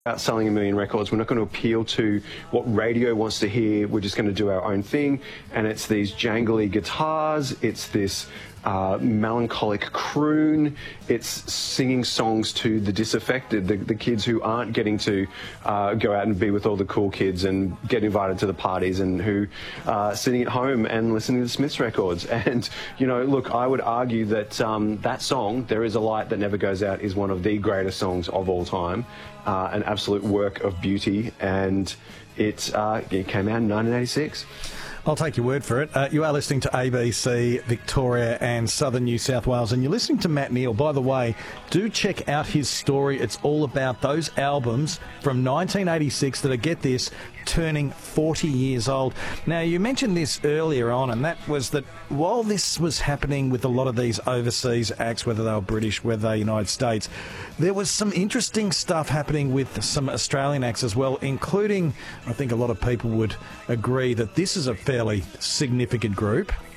about selling 1 million records. We're not going to appeal to what radio wants to hear. We're just going to do our own thing. And it's these jangly guitars. It's this melancholic croon. It's singing songs to the disaffected, the kids who aren't getting to go out and be with all the cool kids and get invited to the parties, and who are sitting at home and listening to the Smiths records. And, you know, look, I would argue that that song, There Is a Light That Never Goes Out, is one of the greatest songs of all time. An absolute work of beauty, and it came out in 1986. I'll take your word for it. You are listening to ABC Victoria and Southern New South Wales, and you're listening to Matt Neal. By the way, do check out his story. It's all about those albums from 1986 that are, get this, turning 40 years old. Now, you mentioned this earlier on, and that was that while this was happening with a lot of these overseas acts, whether they were British, whether they were United States, there was some interesting stuff happening with some Australian acts as well, including, I think a lot of people would agree that this is a fairly significant group.